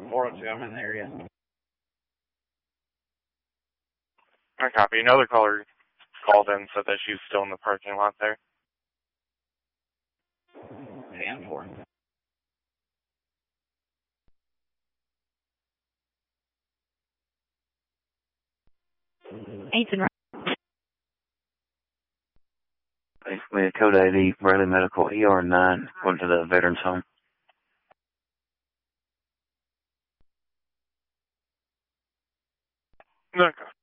402, I'm in the area. I copy. Another caller called in and said that she was still in the parking lot there. And 4. Ethan. Basically, a code ID, Bradley Medical, ER9, going to the Veterans Home. Okay.